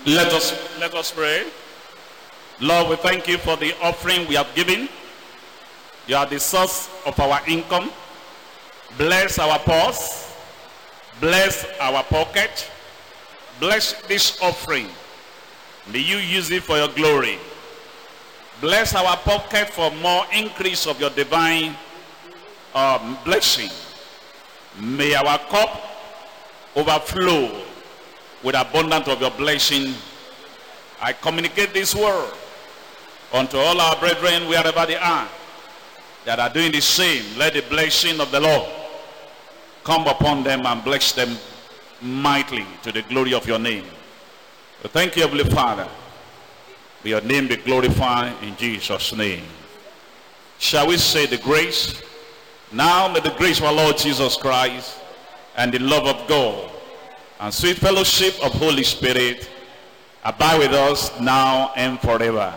Let us pray. Lord, we thank you for the offering we have given. You are the source of our income. Bless our purse. Bless our pocket. Bless this offering. May you use it for your glory. Bless our pocket for more increase of your divine blessing. May our cup overflow with abundance of your blessing. I communicate this word unto all our brethren wherever they are that are doing the same. Let the blessing of the Lord come upon them and bless them mightily to the glory of your name. We thank you, Heavenly Father. May your name be glorified in Jesus' name. Shall we say the grace? Now may the grace of our Lord Jesus Christ and the love of God and sweet fellowship of Holy Spirit abide with us now and forever.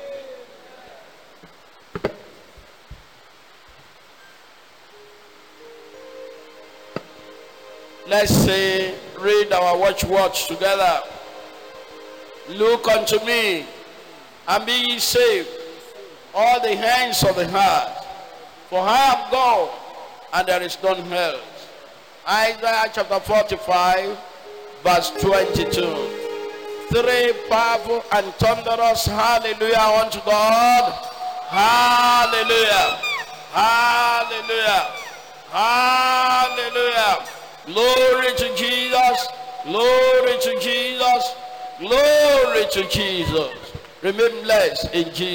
Let's say, read our watch together. Look unto me, and be ye saved, all the hands of the heart. For I am God, and there is none else. Isaiah chapter 45, verse 22. Three powerful and thunderous hallelujah unto God. Hallelujah. Hallelujah. Hallelujah. Glory to Jesus. Glory to Jesus. Glory to Jesus. Remain blessed in Jesus.